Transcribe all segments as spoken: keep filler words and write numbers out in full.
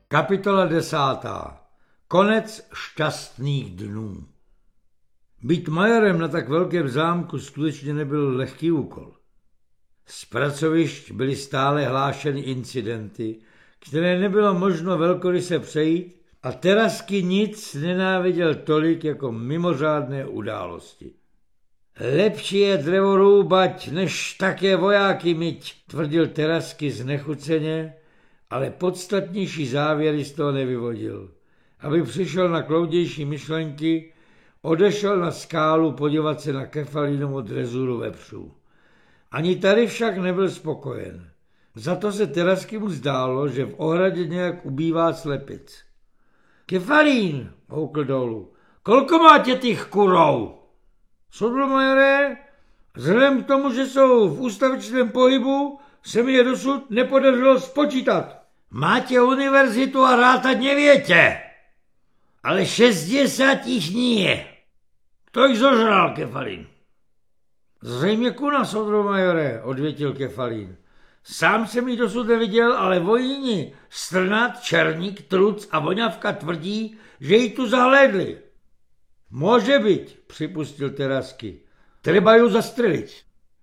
Kapitola desátá. Konec šťastných dnů. Být majorem na tak velkém zámku skutečně nebyl lehký úkol. Z pracovišť byly stále hlášeny incidenty, které nebylo možno velkoryse přejít, a Terasky nic nenáviděl tolik jako mimořádné události. Lepší je drevo růbať, než také vojáky myť, tvrdil Terasky znechuceně, ale podstatnější závěry z toho nevyvodil. Aby přišel na kloudější myšlenky, odešel na skálu podívat se na Kefalínovu drezuru vepřů. Ani tady však nebyl spokojen. Za to se Teraskymu zdálo, že v ohradě nějak ubývá slepic. Kefalín, houkl dolů, kolko máte těch kurou? Sodromajore, vzhledem k tomu, že jsou v ústavičném pohybu, se mi je dosud nepodařilo spočítat. Máte univerzitu a rátat nevětě, ale šestdesát jich nie. Kto jich zožral, Kefalín? Zřejmě kuna, sodromajore, odvětil Kefalín. Sám jsem ji dosud neviděl, ale vojíni Strnad, Černík, Truc a Voňavka tvrdí, že ji tu zahlédli. Může být, připustil Terasky. Treba ju zastřelit.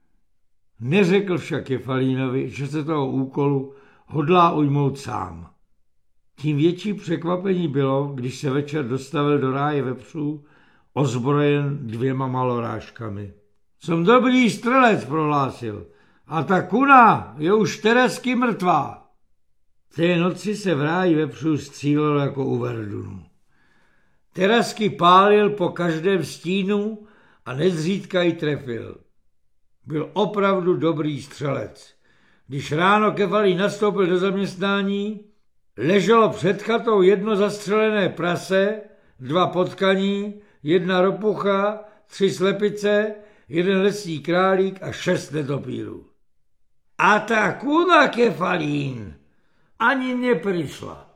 Neřekl však Kefalínovi, že se toho úkolu hodlá ujmout sám. Tím větší překvapení bylo, když se večer dostavil do ráje vepřů, ozbrojen dvěma malorážkami. Jsem dobrý střelec, prohlásil, a ta kuna je už Terasky mrtvá. Té noci se v ráji vepřů střílelo jako u Verdunu. Terasky pálil po každém stínu a nezřídka ji trefil. Byl opravdu dobrý střelec. Když ráno Kefalín nastoupil do zaměstnání, leželo před chatou jedno zastřelené prase, dva potkaní, jedna ropucha, tři slepice, jeden lesní králík a šest netopírů. A ta kuna, Kefalín, ani nepřišla.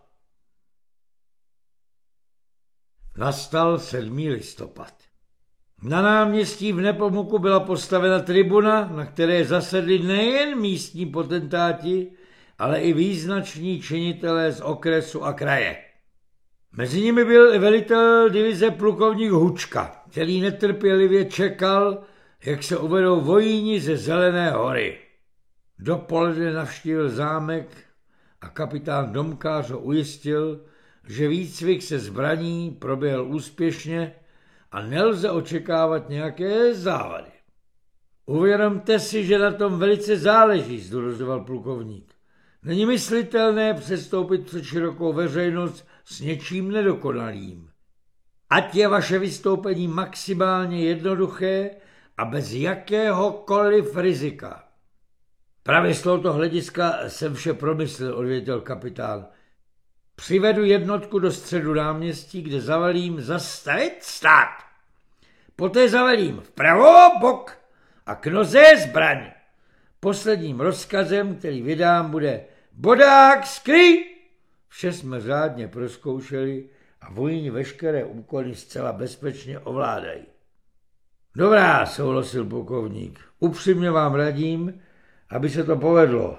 Nastal sedmý listopad. Na náměstí v Nepomuku byla postavena tribuna, na které zasedli nejen místní potentáti, ale i význační činitelé z okresu a kraje. Mezi nimi byl velitel divize plukovník Hučka, který netrpělivě čekal, jak se uvedou vojíni ze Zelené hory. Dopoledne navštívil zámek a kapitán Domkář ho ujistil, že výcvik se zbraní proběhl úspěšně a nelze očekávat nějaké závady. Uvědomte si, že na tom velice záleží, zdůrazňoval plukovník. Není myslitelné přestoupit před širokou veřejnost s něčím nedokonalým. Ať je vaše vystoupení maximálně jednoduché a bez jakéhokoliv rizika. Právě z tohoto hlediska jsem vše promyslel, odvětil kapitán. Přivedu jednotku do středu náměstí, kde zavalím zastavit stát. Poté zavalím vpravo bok a k noze zbraň. Posledním rozkazem, který vydám, bude bodák skryj. Vše jsme řádně prozkoušeli a vojíni veškeré úkoly zcela bezpečně ovládají. Dobrá, souhlasil plukovník. Upřímně vám radím, aby se to povedlo.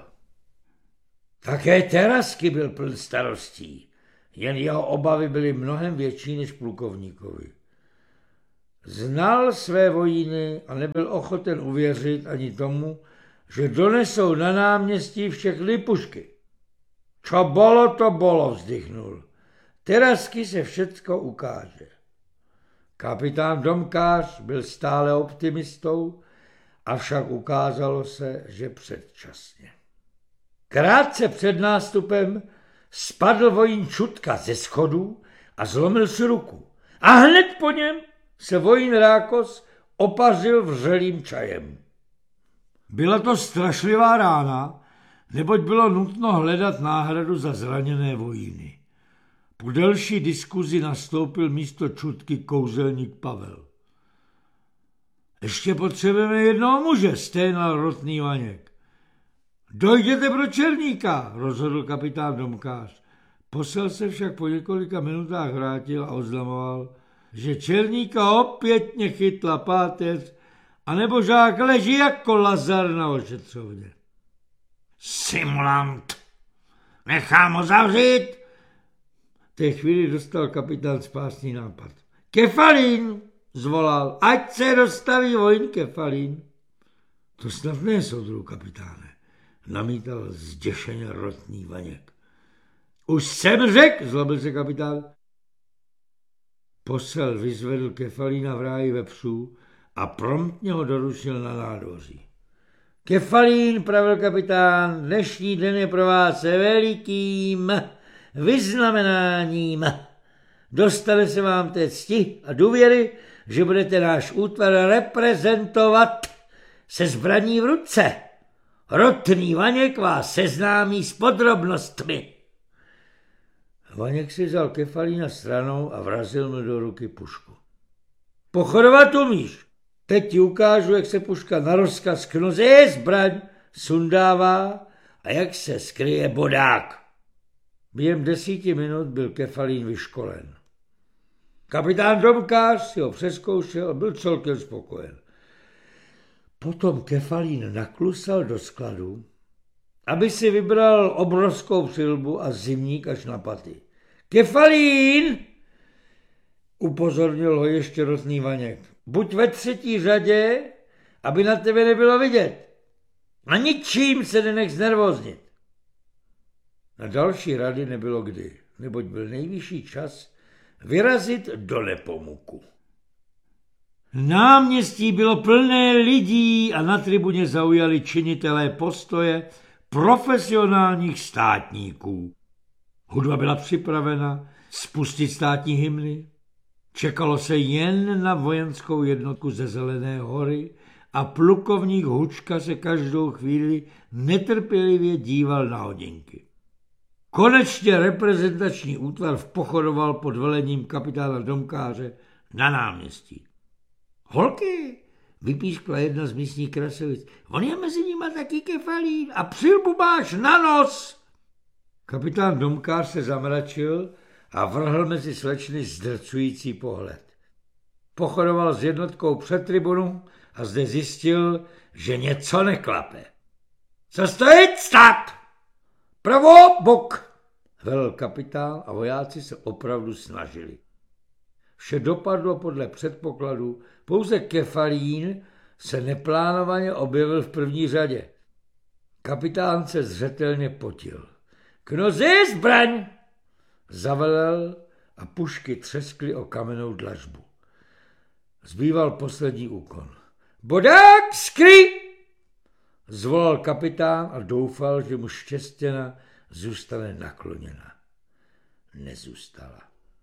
Také Terasky byl pln starostí, jen jeho obavy byly mnohem větší než plukovníkovi. Znal své vojíny a nebyl ochoten uvěřit ani tomu, že donesou na náměstí všechny pušky. Čo bolo, to bolo, vzdychnul. Terasky se všecko ukáže. Kapitán Domkář byl stále optimistou, avšak ukázalo se, že předčasně. Krátce před nástupem spadl vojín Čutka ze schodů a zlomil si ruku. A hned po něm se vojín Rákos opařil vřelým čajem. Byla to strašlivá rána, neboť bylo nutno hledat náhradu za zraněné vojíny. Po delší diskuzi nastoupil místo Čutky kouzelník Pavel. Ještě potřebujeme jednoho muže, sténal rotný Vaněk. Dojděte pro Černíka, rozhodl kapitán Domkář. Posel se však po několika minutách vrátil a oznamoval, že Černíka opětně chytla páteř a nebožák leží jako Lazar na ošetřovně. Simulant, nechám ho zavřít V té chvíli dostal kapitán spásný nápad. Kefalín, zvolal, ať se dostaví vojín Kefalín. To snad ne, soudruhu kapitáne, namítal zděšeně rotný Vaněk. Už jsem řekl, zlobil se kapitán. Posel vyzvedl Kefalína v ráji vepřů a promptně ho doručil na nádvoří. Kefalín, pravil kapitán, dnešní den je pro vás velikým vyznamenáním. Dostane se vám té cti a důvěry, že budete náš útvar reprezentovat se zbraní v ruce. Rotný Vaněk vás seznámí s podrobnostmi. Vaněk si vzal Kefalína stranou a vrazil mu do ruky pušku. Pochodovat umíš. Teď ti ukážu, jak se puška na rozkaz knoze zbraň sundává a jak se skryje bodák. Během desíti minut byl Kefalín vyškolen. Kapitán Domkář si ho přezkoušel a byl celkem spokojen. Potom Kefalín naklusal do skladu, aby si vybral obrovskou přilbu a zimník až na paty. Kefalín! Upozornil ho ještě rotný Vaněk. Buď ve třetí řadě, aby na tebe nebylo vidět. A ničím se nenech znervoznit. Na další rady nebylo kdy, neboť byl nejvyšší čas vyrazit do Nepomuku. Náměstí bylo plné lidí a na tribuně zaujali činitelé postoje profesionálních státníků. Hudba byla připravena spustit státní hymny. Čekalo se jen na vojenskou jednotku ze Zelené hory a plukovník Hučka se každou chvíli netrpělivě díval na hodinky. Konečně reprezentační útvar vpochodoval pod velením kapitána Domkáře na náměstí. Holky, vypískla jedna z místních krasovic, on je mezi nima taky Kefalín a přilbu máš na nos. Kapitán Domkář se zamračil a vrhl mezi slečny zdrcující pohled. Pochodoval s jednotkou před tribunu a zde zjistil, že něco neklape. Co stojí stát? Pravo, bok, velel kapitán a vojáci se opravdu snažili. Vše dopadlo podle předpokladu, pouze Kefalín se neplánovaně objevil v první řadě. Kapitán se zřetelně potil. Knozi, zbraň! Zavelel a pušky třeskly o kamennou dlažbu. Zbýval poslední úkon. Bodák, skry! Zvolal kapitán a doufal, že mu štěstěna zůstane nakloněna. Nezůstala.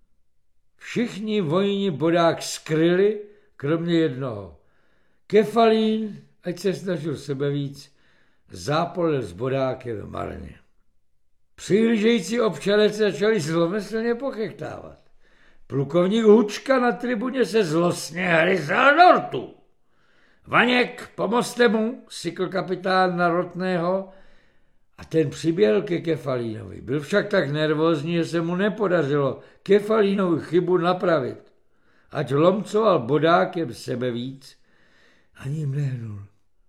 Všichni vojni bodák skryli, kromě jednoho. Kefalín, ať se snažil sebe víc, zápolil s bodákem marně. Přihlížející občané se začali zlomyslně pochechtávat. Plukovník Hučka na tribuně se zlostně hryzal do rtu. Vaněk, pomozte mu, sykl kapitán na Rotného a ten přiběhl ke Kefalínovi. Byl však tak nervózní, že se mu nepodařilo Kefalínovu chybu napravit. Ať lomcoval bodákem sebe víc, ani jim nehnul.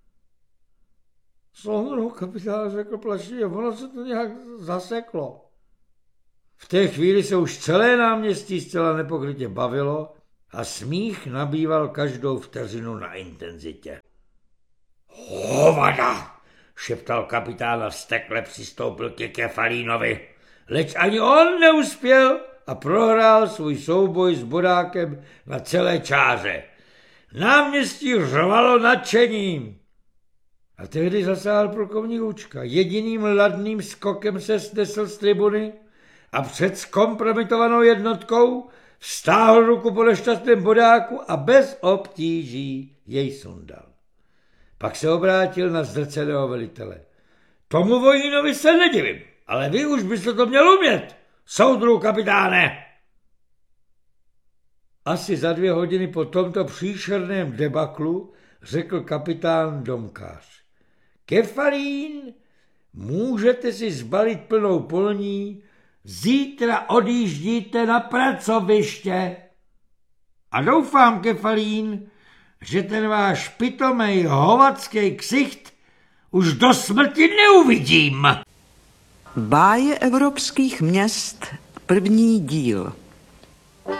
Soudruhu kapitán, řekl plašivě, ono se to nějak zaseklo. V té chvíli se už celé náměstí zcela nepokrytě bavilo a smích nabýval každou vteřinu na intenzitě. Hovada, šeptal kapitán a vztekle přistoupil ke Kefalínovi. Leč ani on neuspěl a prohrál svůj souboj s bodákem na celé čáře. Náměstí řvalo nadšením. A tehdy zasáhl plukovník Hučka. Jediným ladným skokem se snesl z tribuny a před zkompromitovanou jednotkou vztáhl ruku po nešťastném bodáku a bez obtíží jej sundal. Pak se obrátil na zdrceného velitele. Tomu vojínovi se nedivím, ale vy už byste to měl umět, soudruhu kapitáne. Asi za dvě hodiny po tomto příšerném debaklu řekl kapitán Domkář. Kefalín, můžete si zbalit plnou polní, zítra odjíždíte na pracoviště. A doufám, Kefalín, že ten váš pitomej hovadský ksicht už do smrti neuvidím. Báje evropských měst První díl.